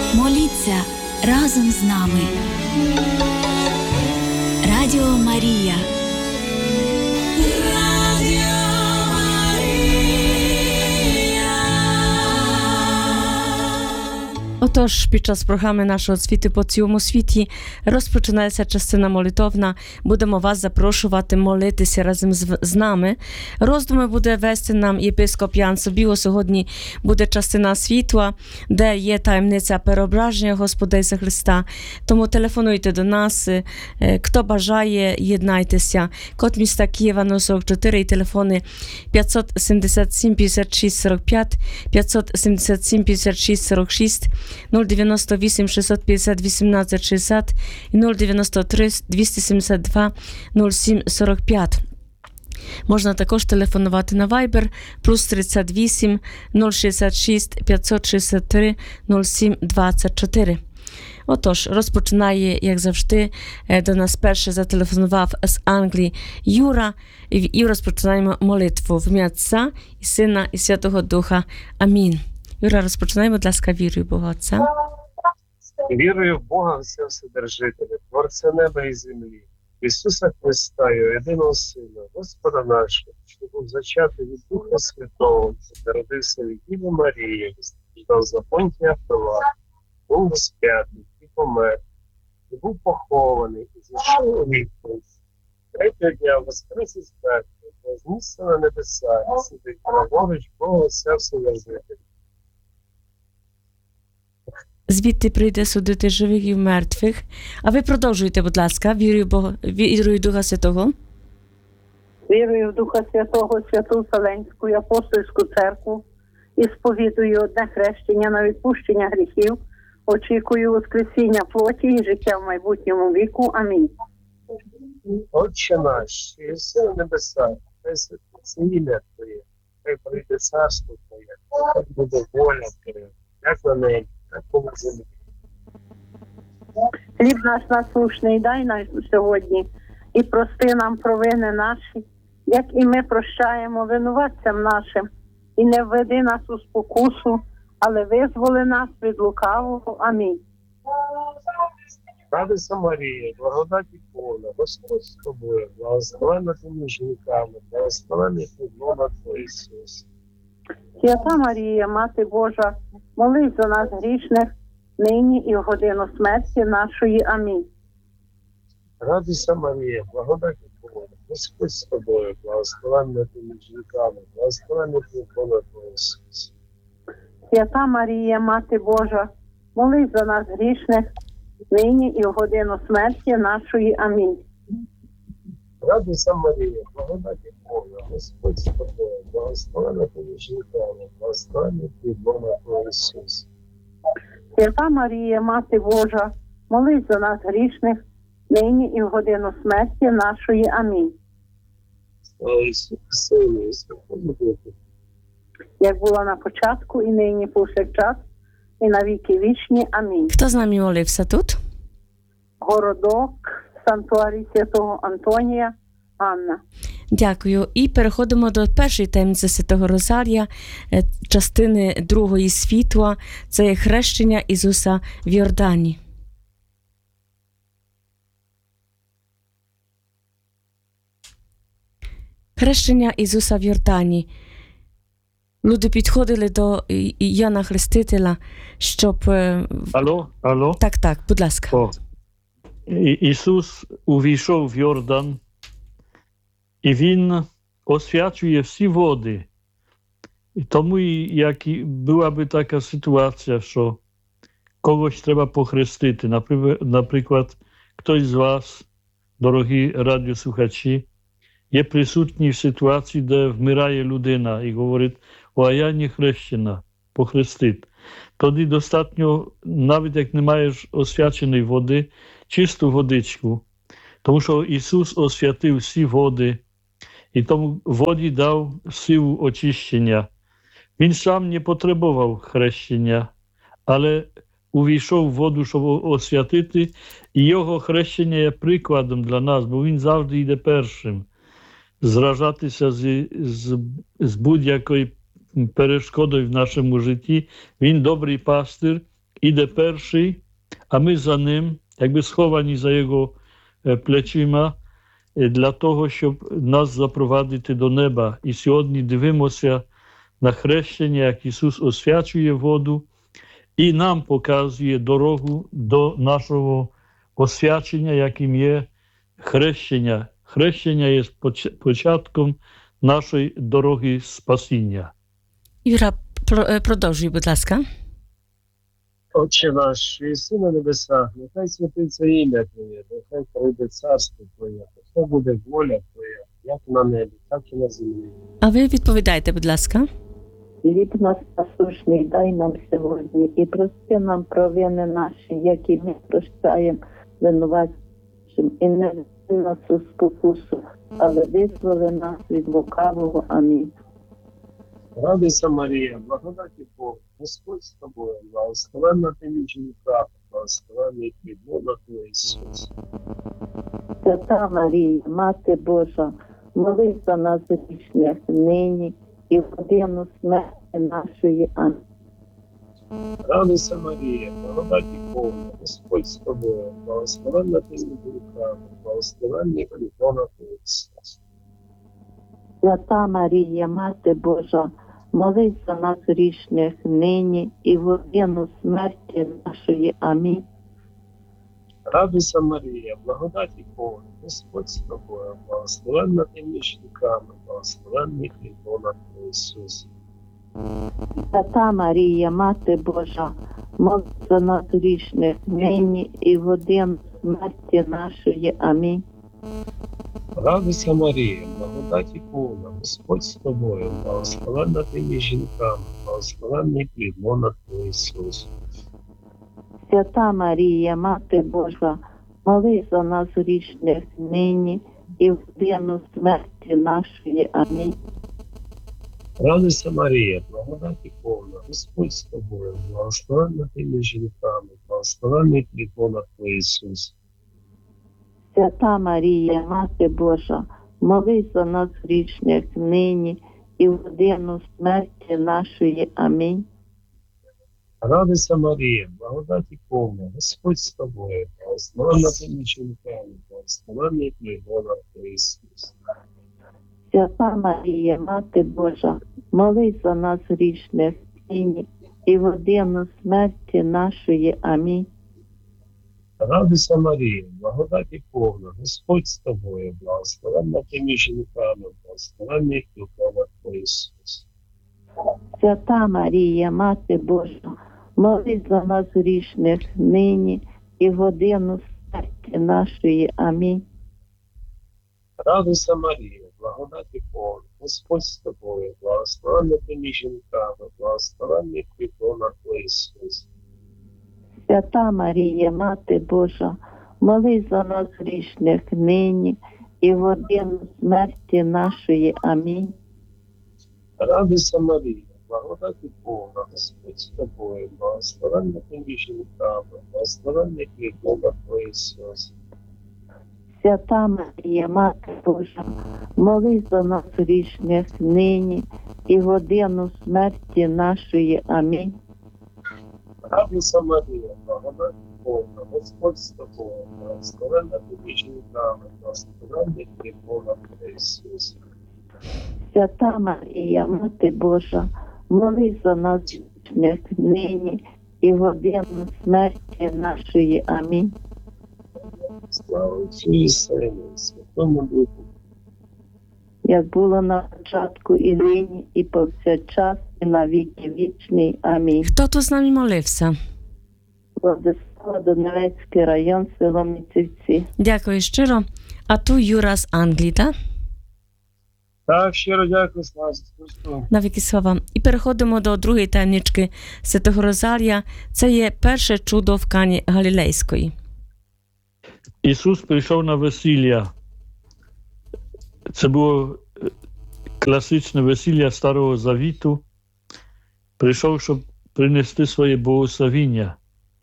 Моліться разом з нами. Радіо Марія. Отож, під час програми нашого «Світи по цілому світі» розпочинається частина молитовна. Будемо вас запрошувати молитися разом з нами. Роздуми буде вести нам єпископ Ян Собіло. Сьогодні буде частина світла, де є таємниця переображення Господа Ісуса Христа. Тому телефонуйте до нас. Хто бажає, єднайтеся. Код міста Києва 044 і телефони 577 56 45, 577 56 46, 098 650 18 60 і 093 272 07 45. Можна також телефонувати на Viber плюс 38 066 563 07 24. Отож, розпочинає, як завжди, до нас перше зателефонував з Англії Юра, і розпочинаємо молитву в ім'я Отця і Сина і Святого Духа. Амінь. Юра, розпочинаємо, будь ласка, вірою в Бога Отця. Вірую в Бога Вседержителя, Творця неба і землі, Ісуса Христа, Його єдиного Сина, Господа нашого, що був зачатий від Духа Святого, народився від Діви Марії, страждав за Понтія Пилата, був розп'ятий і помер, і був похований, і зійшов у вічність. Третього дня воскрес із мертвих, вознісся на небеса, і сидить праворуч Бога Отця Вседержителя. Звідти прийде судити живих і мертвих. А ви продовжуйте, будь ласка, вірую в Духа Святого. Вірую в Духа Святого, Святу Вселенську і Апостольську церкву і сповідую одне хрещення на відпущення гріхів. Очікую воскресіння плоті і життя в майбутньому віку. Амінь. Отче наш, що єси на небесах, хай святиться ім'я Твоє, хай прийде царство Твоє, хай буде воля Твоя, як на небі, так і на землі. Хліб наш насущний дай нам сьогодні і прости нам провини наші, як і ми прощаємо винуватцям нашим. І не введи нас у спокусу, але визволи нас від лукавого. Амінь. Радуйся, Марія, благодаті повна, Господь з тобою, благословенна ти між жінками, благословенний плід лона Твого Ісус. Свята Марія, Мати Божа, молись за нас грішних, нині і в годину смерті нашої. Амінь. Радуйся, Марія, благодаті повна, Господь з тобою, благословенна ти між жінками, благословенний плід лона Твого Ісус. Свята Марія, Мати Божа, молись за нас грішних, нині і в годину смерті нашої. Амінь. Радуйся, Марія, благодаті повна, Господь з тобою, благословенна ти між жінками, благословенний плід лона Твого Ісус. Свята Марія, Мати Божа, молись за нас грішних, нині і в годину смерті нашої. Амінь. Слава Ісусу, Сину і Святому Духу. Як було на початку, і нині повсякчас, і на віки вічні. Амінь. Хто з нами молився тут? Городок, Сантуарій Святого Антонія, Анна. Дякую. І переходимо до першої таємниці Святого Розарія, частини другої світла. Це є хрещення Ісуса в Йордані. Хрещення Ісуса в Йордані. Люди підходили до Яна Хрестителя, щоб... Алло? Так, будь ласка. Ісус увійшов в Йордан, і Він освячує всі води. І тому, як була би така ситуація, що когось треба похрестити, наприклад, хтось з вас, дорогі радіослухачі, є присутній в ситуації, де вмирає людина і говорить: а я не хрещена, похрестить. Тоді достатньо, навіть як не маєш освяченої води, чисту водичку. Тому що Ісус освятив всі води, і тому воді дав силу очищення. Він сам не потребував хрещення, але увійшов в воду, щоб освятити, і Його хрещення є прикладом для нас, бо Він завжди йде першим. Зражатися з будь-якою перешкодою в нашому житті. Він добрий пастир іде перший, а ми за ним, якби сховані за його плечима, для того, щоб нас запровадити до неба. І сьогодні дивимося на хрещення, як Ісус освячує воду і нам показує дорогу до нашого освячення, яким є хрещення. Хрещення є початком нашої дороги спасіння. Юра, продовжуй, будь ласка. Отче наш, що єси на небесах, нехай святиться ім'я Твоє, нехай прийде царство Твоє, нехай буде воля Твоя, як на небі, так і на землі. А ви відповідайте, будь ласка. Хліб нас насущний дай нам сьогодні, і прости нам провини наші, які ми прощаємо винуватцям, і не веди нас у спокусу, але визволи нас від лукавого. Амінь. Радуйся, Марія, благодаті Богу, Господь з тобою, благословенна ти між жінками, благословенний плід лона Твого Ісус. Свята Марія, Мати Божа, молись за нас грішних нині і в годину смерті нашої. Амінь. Радуйся, Марія, благодаті Богу, Господь з тобою, благословенна ти між жінками, благословенний плід лона Твого Ісус. Свята Марія, Мати Божа, молись за нас грішних нині і в годину смерті нашої. Амінь. Радуйся, Марія, благодаті Богу, Господь з тобою, благословенна ти між жінками, благословенний плід лона Твого Ісус. Свята Марія, Мати Божа, молись за нас грішних нині і в годину смерті нашої. Амінь. Радуйся, Марія, благодаті повна, Господь з тобою, благословенна ти між жінками, благословенний плід лона Твого Ісус. Свята Марія, Мати Божа, молись за нас грішних нині і в годину смерті нашої. Амінь. Радуйся, Марія, благодаті повна, Господь з тобою, благословенна ти між жінками, благословенний плід лона Твого Ісус. Свята Марія, Мати Божа, молись за нас грішних нині і в годину смерті нашої. Амінь. Радуйся, Марія, благодаті повна, Господь з тобою, благословенна ти між жінками, благословенний плід лона Твого Ісус. Свята Марія, Мати Божа, молись за нас грішних нині і в годину смерті нашої. Амінь. Радуйся, Марія, благодаті повна, Господь з тобою, благословенна ти між жінками, благословенний плід лона Твого Ісус. Свята Марія, Мати Божа, молись за нас грішних нині і в годину смерті нашої. Амінь. Радуйся, Марія, благодаті повна, Господь з тобою, благословенна ти між жінками, благословенний плід лона Твого Ісус. Свята Марія, Мати Божа, молись за нас грішних нині і в годину смерті нашої. Амінь. Радуйся, Марія, благодаті повна, Господь з тобою, благословенна ти між жінками, благословенний плід лона Твого Ісус. Свята Марія, Мати Божа, молись за нас грішних нині і в годину смерті нашої. Амінь. Радуйся, Марія, благодаті повна, Господь з тобою, благословенна ти між жінками, благословенний плід лона Твого Ісус. Свята Марія, Мати Божа, молись за нас грішних нині і в годину смерті нашої. Амінь. Слава Отцю і Сину, і Святому Духу. Як було на початку і нині, і повсякчас, і на віки вічний. Амінь. Хто тут з нами молився? Владислава, Донецький район, село Міцівці. Дякую щиро. А ту Юра з Англії, так? Так, щиро дякую, слава Ісусу Христу. Навіки слава. І переходимо до другої таємнички Святого Розарія. Це є перше чудо в Кані Галілейської. Ісус прийшов на весілля. Це було класичне весілля Старого Завіту. Прийшов, щоб принести своє благословіння.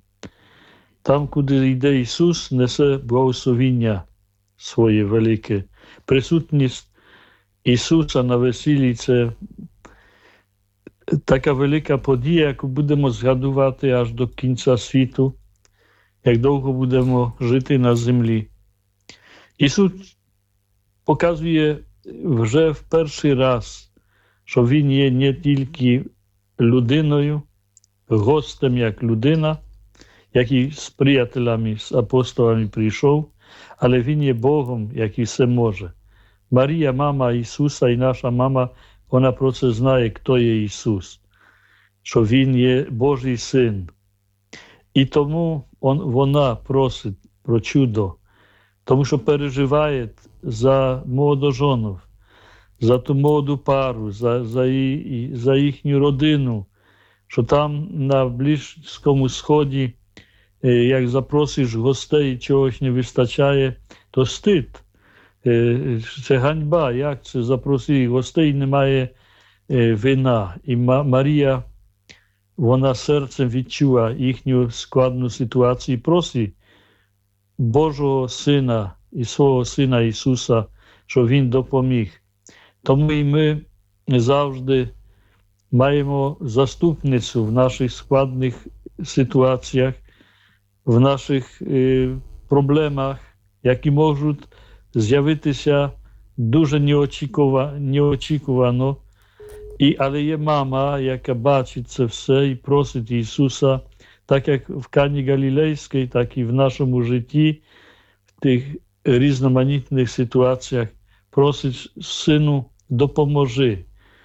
Там, куди йде Ісус, несе благословіння своє велике. Присутність Ісуса на весіллі – це така велика подія, яку будемо згадувати аж до кінця світу, як довго будемо жити на землі. Ісус показує вже в перший раз, що Він є не тільки людиною, гостем як людина, який з приятелями, з апостолами прийшов, але Він є Богом, який все може. Марія, мама Ісуса і наша мама, вона про це знає, хто є Ісус, що Він є Божий Син. І тому вона просить про чудо, тому що переживає за молодожонів, за ту молоду пару, за їхню родину, що там на Близькому Сході, як запросиш гостей, чогось не вистачає, то стид. Це ганьба, як це запросити гостей, немає вина. І Марія, вона серцем відчула їхню складну ситуацію і просить Божого Сина і свого Сина Ісуса, щоб Він допоміг. Тому і ми завжди маємо заступницю в наших складних ситуаціях, в наших проблемах, які можуть з'явитися дуже неочікувано. Але є мама, яка бачить це все і просить Ісуса, так як в Кані Галілейській, так і в нашому житті, в тих різноманітних ситуаціях, просить Сину, допоможи.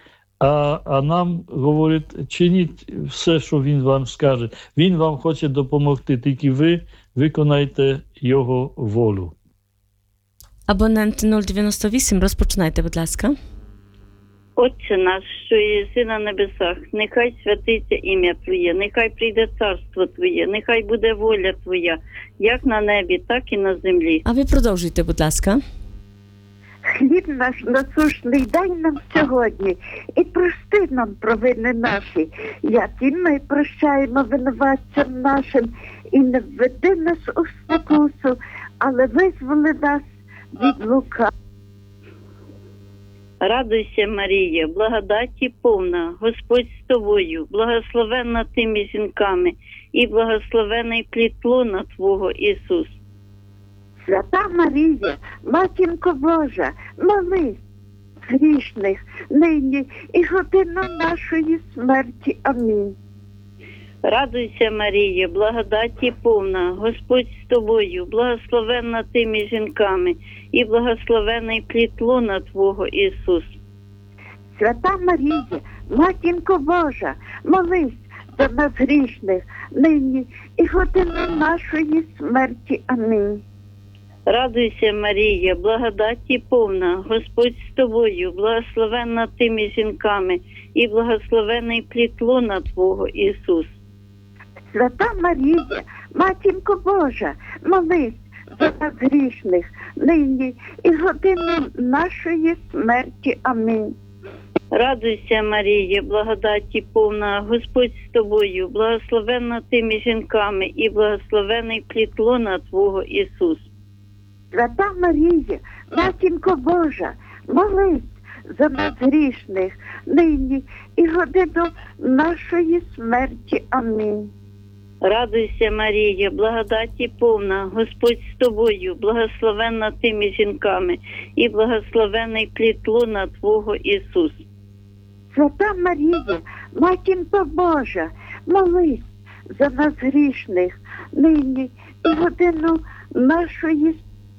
А нам говорить, чиніть все, що Він вам скаже. Він вам хоче допомогти, тільки ви виконайте Його волю. Абонент 098, розпочинайте, будь ласка. Отче наш, що єси на небесах, нехай святиться ім'я Твоє, нехай прийде царство Твоє, нехай буде воля Твоя, як на небі, так і на землі. А ви продовжуйте, будь ласка. Хліб наш насущний дай нам сьогодні і прости нам провини наші, як і ми прощаємо винуватцям нашим, і не введи нас у спокусу, але визволи нас від лука. Радуйся, Марія, благодаті повна, Господь з тобою, благословенна ти між жінками, і благословений плід лона Твого, Ісус. Свята Марія, Матінко Божа, молись грішних нині і годину нашої смерті. Амінь. Радуйся, Марія, благодаті повна, Господь з тобою, благословенна ти між жінками, і благословений плід лона Твого, Ісус. Свята Марія, Матінко Божа, молись за нас грішних нині і годину нашої смерті. Амінь. Радуйся, Марія, благодаті повна, Господь з тобою, благословенна ти між жінками, і благословений плід лона Твого, Ісус. Свята Марія, Матінко Божа, молись за нас грішних нині і годину нашої смерті. Амінь. Радуйся, Марія, благодаті повна, Господь з тобою, благословенна ти між жінками, і благословений плід лона Твого, Ісус. Свята Марія, Матінко Божа, молись за нас грішних нині і годину нашої смерті. Амінь. Радуйся, Марія, благодаті повна, Господь з тобою, благословенна ти між жінками, і благословений плід лона Твого, Ісус. Свята Марія, Матінко Божа, молись за нас грішних нині і годину нашої.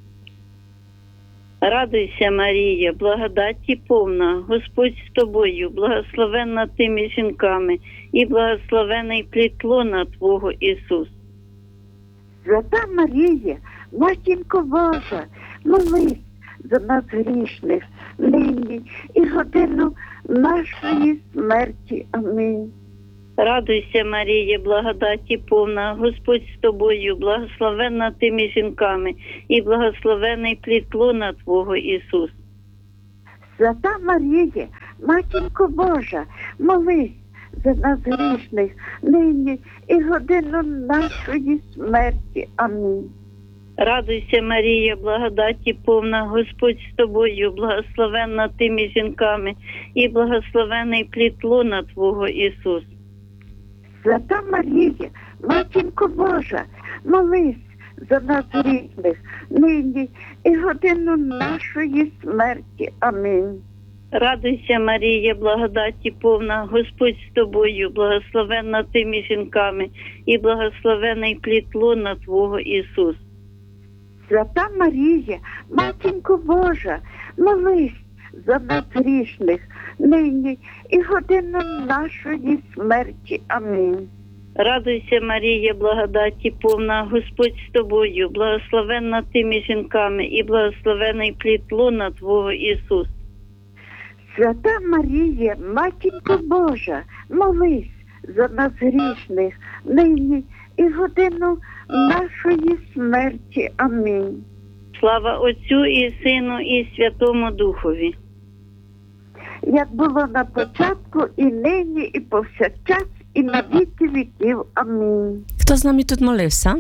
Радуйся, Марія, благодаті повна, Господь з тобою, благословенна ти між жінками, і благословений плід лона Твого, Ісус. Свята Марія, Матінко Божа, молись за нас грішних нині і годину нашої смерті. Амінь. Радуйся, Марія, благодаті повна, Господь з тобою, благословенна ти між жінками, і благословений плід лона Твого, Ісус. Свята Марія, Матінко Божа, молись за нас грішних нині і годину нашої смерті. Амінь. Радуйся, Марія, благодаті повна, Господь з тобою, благословенна ти між жінками, і благословений плід лона Твого, Ісус. Свята Марія, Матінко Божа, молись за нас грішних, нині і годину нашої смерті. Амінь. Радуйся, Марія, благодаті повна, Господь з тобою, благословенна ти між жінками, і благословений плід лона Твого, Ісус. Свята Марія, Матінко Божа, молись за нас грішних, нині і годину нашої смерті. Амінь. Радуйся, Марія, благодаті повна, Господь з тобою, благословенна ти між жінками, і благословений плід лона Твого, Ісус. Свята Марія, Матінко Божа, молись за нас грішних, нині і годину нашої смерті. Амінь. Слава Отцю і Сину і Святому Духові. Як було на початку, і нині, і повсякчас, і на віки віків. Амінь. Хто з нами тут молився?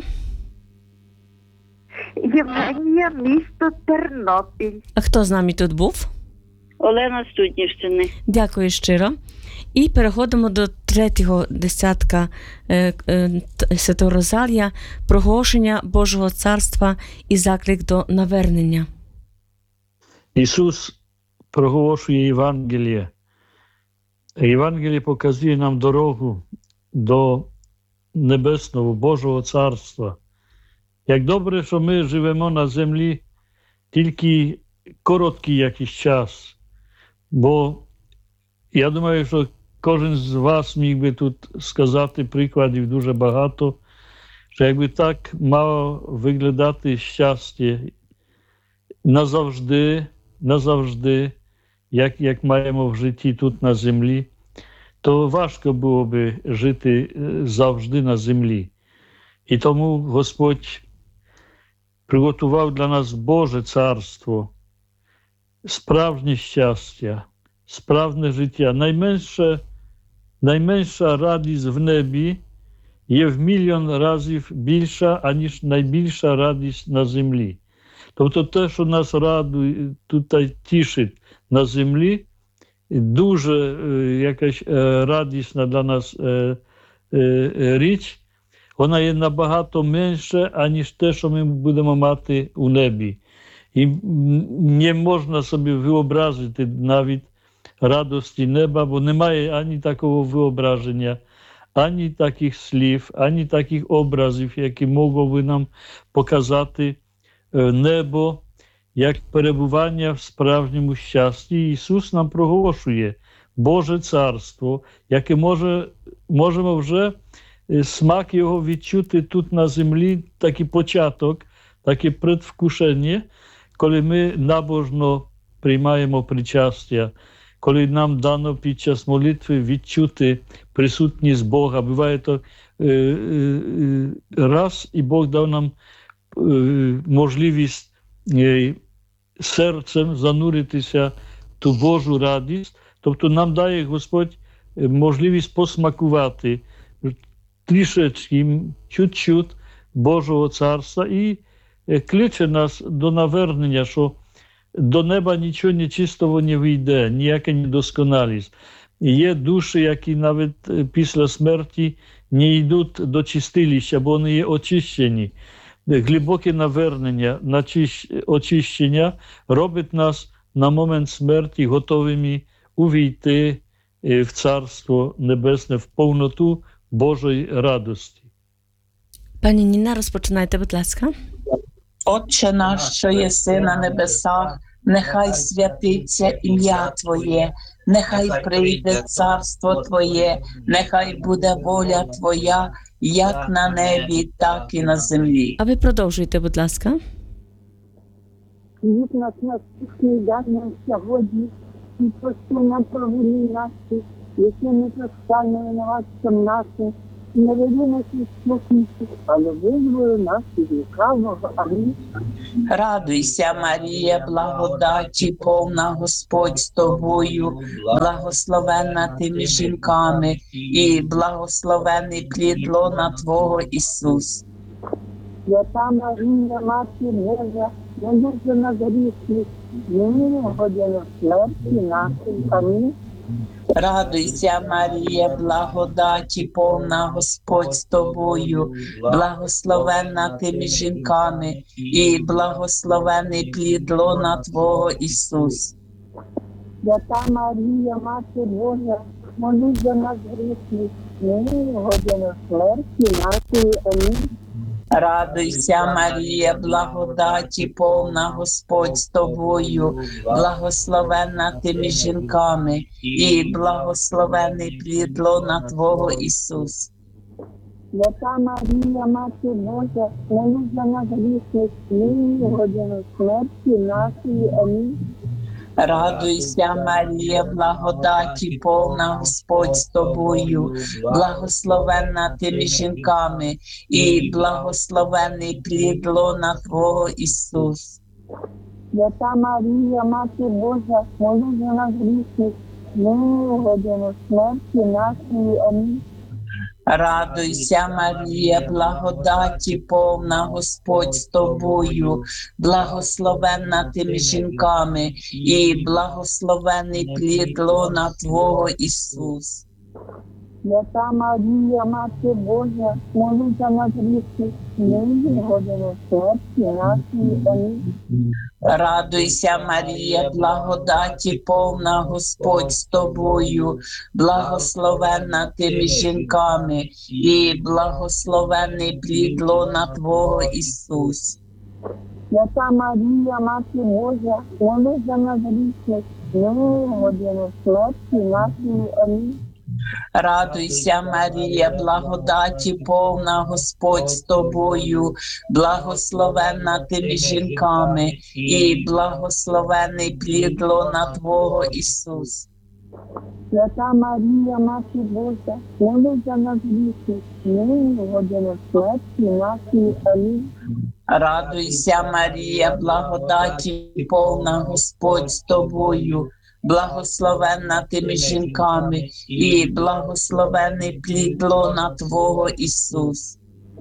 Євгенія, місто Тернопіль. А хто з нами тут був? Олена з Студнівщини. Дякую щиро. І переходимо до третього десятка Святого Розалія, проголошення Божого Царства і заклик до навернення. Ісус проголошує Євангеліє. Євангеліє показує нам дорогу до Небесного Божого Царства. Як добре, що ми живемо на землі тільки короткий якийсь час. Бо я думаю, що кожен з вас міг би тут сказати прикладів дуже багато, що якби так мало виглядати щастя назавжди, як маємо в житті тут на землі, то важко було би жити завжди на землі. І тому Господь приготував для нас Боже Царство, справжнє щастя, справжнє життя. Найменша радість в небі є в мільйон разів більша, аніж найбільша радість на землі. Тобто те, що нас радує, тут тішить на землі, дуже якась радісна для нас річ, вона є набагато менше, аніж те, що ми будемо мати у небі. І не можна собі виобразити навіть радості неба, бо немає ані такого виображення, ані таких слів, ані таких образів, які могли би нам показати небо, як перебування в справжньому щасті. Ісус нам проголошує Боже Царство, яке можемо вже смак його відчути тут на землі, такий початок, таке предвкушення, коли ми набожно приймаємо причастя, коли нам дано під час молитви відчути присутність Бога. Буває то раз, і Бог дав нам можливість серцем зануритися в ту Божу радість. Тобто нам дає Господь можливість посмакувати трішечки, чуть-чуть Божого Царства і кличе нас до навернення, що до неба нічого нечистого не вийде, ніяка недосконалість. Є душі, які навіть після смерті не йдуть до чистилища, бо вони є очищені. Глибоке навернення, очищення робить нас на момент смерті готовими увійти в Царство Небесне, в повноту Божої радості. Пані Ніна, розпочинайте, будь ласка. Отче наш, що єси на небесах, нехай святиться ім'я Твоє, нехай прийде царство Твоє, нехай буде воля Твоя, як на небі, так і на землі. А ви продовжуйте, будь ласка. Хліб нас насущний дай нам сьогодні, і прости нам провини наші, які ми прощаємо винуватцям нашим, і не веди нас у спокусу, але визволи нас від лукавого. Амінь. Радуйся, Марія, благодаті повна, Господь з тобою, благословенна ти між жінками, і благословений плід лона Твого, Ісус. Свята Марія, Матінко Божа, молись за нас грішних, нині і в годину нашої смерті. Амінь. Радуйся, Марія, благодаті повна, Господь з тобою, благословенна ти між жінками, і благословений плід лона Твого, Ісус. Свята Марія, Мати Божа, молись за нас грішних, нині в годину смерті нашої. Амінь. Радуйся, Марія, благодаті повна, Господь з тобою, благословенна ти між жінками, і благословений плід лона Твого Ісус. Свята Марія, Мати Божа, молись за нас грішних, нині в годину смерті нашої. Амінь. Радуйся, Марія, благодаті повна, Господь з тобою, благословенна ти між жінками, і благословений плід лона Твого Ісус. Свята Марія, Мати Божа, молись за нас грішних, нині в годину смерті нашої. Амінь. Радуйся, Марія, благодаті повна, Господь з тобою, благословенна ти між жінками, і благословений плід лона Твого Ісус. Свята Марія, Мати Божа, молись за нас грішних, нині в годину смерті нашої. Амінь. Радуйся, Марія, благодаті повна, Господь з тобою, благословенна ти між жінками, і благословений плід лона Твого Ісус. Свята Марія, Мати Божа, молись за нас грішних, нині в годину смерті нашої. Амінь. Радуйся, Марія, благодаті повна, Господь з тобою, благословенна ти між жінками, і благословений плід лона Твого Ісус. Свята Марія, Мати Божа, молись за нас грішних, нині в годину смерті нашої. Амінь. Радуйся, Марія, благодаті повна, Господь з тобою, благословенна ти між жінками, і благословений плід лона Твого Ісус. Свята Марія, Мати Божа, молись за нас грішних, нині в годину смерті нашої. Амінь. Радуйся, Марія, благодаті повна, Господь з тобою, благословенна ти між жінками, і благословений плід лона Твого Ісус.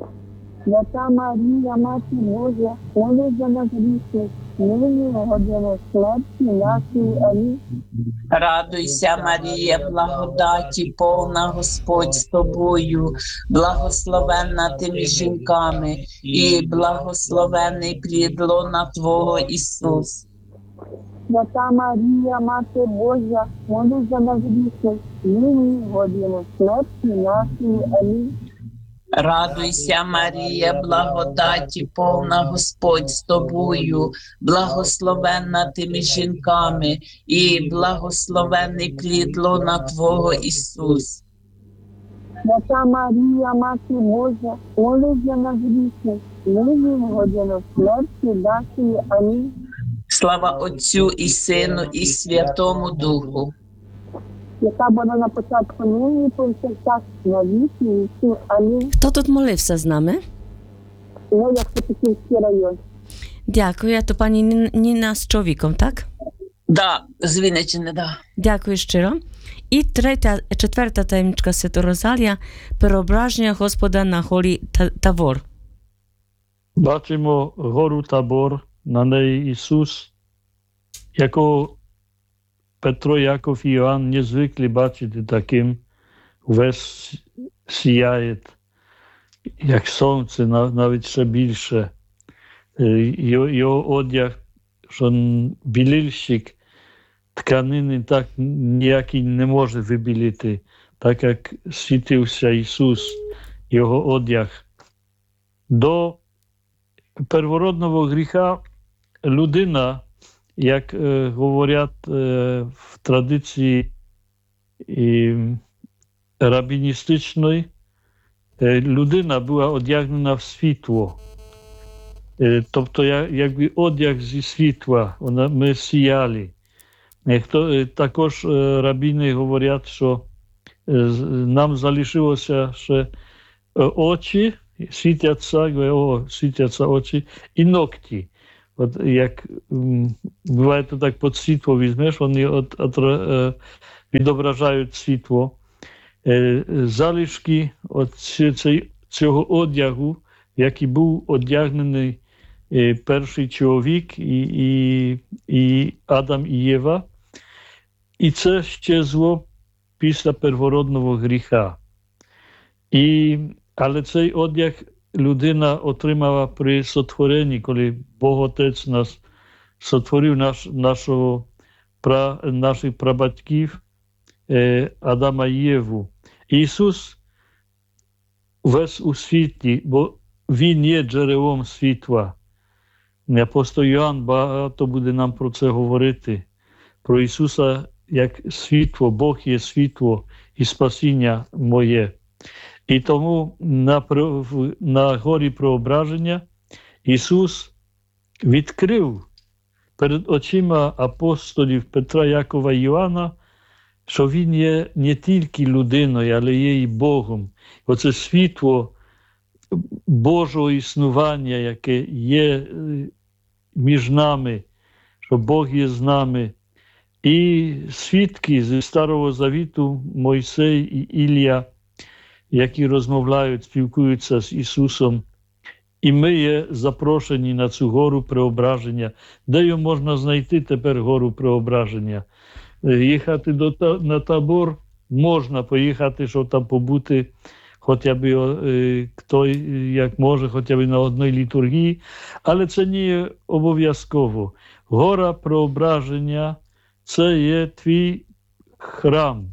Свята Марія, Мати Божа, молись за нас грішних, нині в годину смерті нашої. Амінь. Радуйся, Марія, благодаті повна, Господь з тобою, благословенна ти між жінками, і благословений плід лона Твого Ісус. Свята Марія, Мати Божа, молись за нас грішних, нині в годину смерті нашої. Амінь. Радуйся, Марія, благодаті повна, Господь з тобою, благословенна ти між жінками, і благословений плід лона Твого Ісус. Свята Марія, Мати Божа, молись за нас грішних, нині в годину смерті нашої. Амінь. Слава Отцю і Сину, і Святому Духу. Яка була на початку, нині, повсякчас, на віки віків. Амінь. Хто тут молився з нами? Ну, як Петиківський район. Дякую, то пані Ніна з чоловіком, так? Да, з Вінниччини, да. Дякую щиро. І четверта таємничка Свято-Розалія – переображення Господа на горі Тавор. Бачимо гору Табор, на неї Ісус, якого Петро, Яков і Іоанн не звикли бачити таким, весь сіяє, як сонце, навіть ще більше. Його одяг, що білильщик тканини так ніякий не може вибілити, так як світився Ісус, його одяг. До первородного гріха людина, як говорять в традиції рабіністичної, людина була одягнена в світло. Тобто, якби одяг зі світла, ми сіяли. Також рабіни говорять, що нам залишилося ще очі, світяться очі і ногті. От як буває то так під світло візьмеш, вони відображають світло. Залишки цього одягу в який був одягнений перший чоловік і Адам і Єва. І це щезло після первородного гріха. Але цей одяг людина отримала при сотворенні, коли Бог Отець нас сотворив наших прабатьків Адама і Єву. Ісус весь у світлі, бо Він є джерелом світла. Апостол Йоанн багато буде нам про це говорити. Про Ісуса як світло, Бог є світло і спасіння моє. І тому на горі Преображення Ісус відкрив перед очима апостолів Петра, Якова і Йоанна, що Він є не тільки людиною, але є і Богом. Оце світло Божого існування, яке є між нами, що Бог є з нами. І свідки зі Старого Завіту Мойсей і Ілля, які розмовляють, спілкуються з Ісусом. І ми є запрошені на цю гору Преображення. Де її можна знайти тепер гору Преображення? Їхати на табор можна, поїхати, щоб там побути, хоча б хто як може, хоча б на одній літургії, але це не є обов'язково. Гора Преображення – це є твій храм,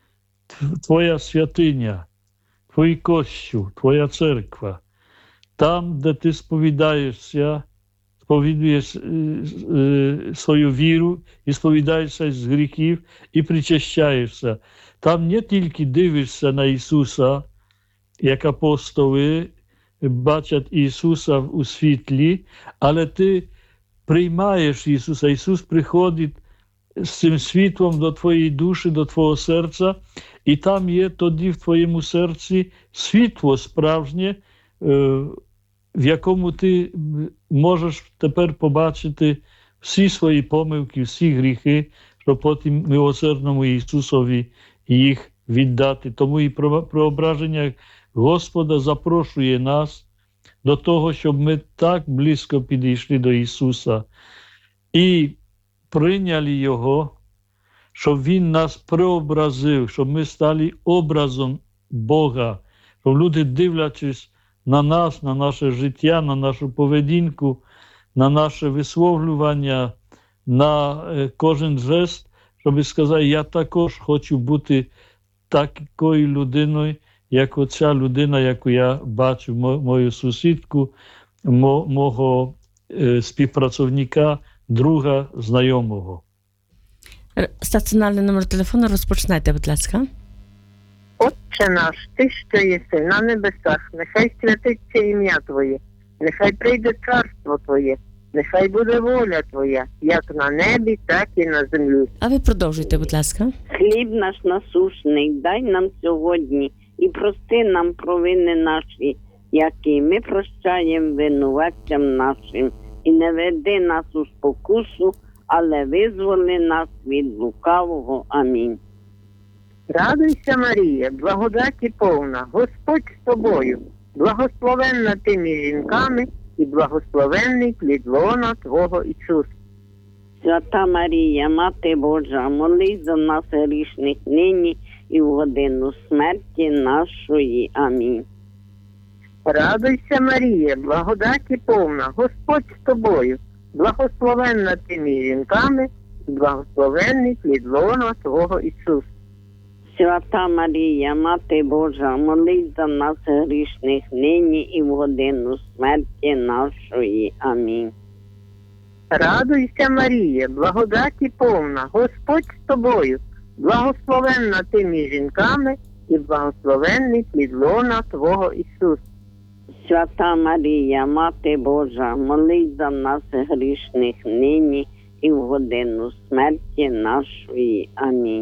твоя святиня, твій костюл, твоя церква. Там, де ти сповідаєшся, сповідуєш свою віру і сповідаєшся з гріхів і причащаєшся. Там не тільки дивишся на Ісуса, як апостоли бачать Ісуса у світлі, але ти приймаєш Ісуса. Ісус приходить з цим світлом до твоєї душі, до твого серця, і там є тоді в твоєму серці світло справжнє, в якому ти можеш тепер побачити всі свої помилки, всі гріхи, щоб потім милосердному Ісусові їх віддати. Тому і Преображення Господа запрошує нас до того, щоб ми так близько підійшли до Ісуса і прийняли Його, щоб Він нас преобразив, щоб ми стали образом Бога, щоб люди, дивлячись на нас, на наше життя, на нашу поведінку, на наше висловлювання, на кожен жест, щоб сказати, я також хочу бути такою людиною, як оця людина, яку я бачу, мою сусідку, мого співпрацівника, друга, знайомого. Стаціонарний номер телефону розпочинайте, будь ласка. Отче наш, Ти, що єси на небесах, нехай святиться ім'я Твоє, нехай прийде царство Твоє, нехай буде воля Твоя, як на небі, так і на землі. А ви продовжуйте, будь ласка. Хліб наш насушний дай нам сьогодні і прости нам провини наші, які ми прощаємо винуватцям нашим. І не веди нас у спокусу, але визволи нас від лукавого. Амінь. Радуйся, Марія, благодаті повна, Господь з тобою, благословенна ти між жінками і благословенний плід лона Твого Ісус. Свята Марія, Мати Божа, молись за нас грішних нині і в годину смерті нашої. Амінь. Радуйся, Марія, благодаті повна, Господь з тобою, благословенна ти між жінками і благословенний плід лона Твого Ісус. Свята Марія, Мати Божа, молись за нас грішних нині і в годину смерті нашої. Амінь. Радуйся, Марія, благодаті повна, Господь з тобою, благословенна ти між жінками і благословенний плід лона Твого Ісус. Свята Марія, Мати Божа, молись за нас грішних нині і в годину смерті нашої. Амінь.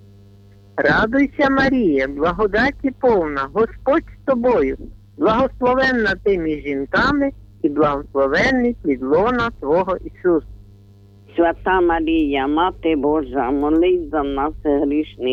Радуйся, Марія, благодаті повна, Господь з тобою, благословенна ти між жінками і благословенний плід лона Твого Ісус. Свята Марія, Мати Божа, молись за нас грішних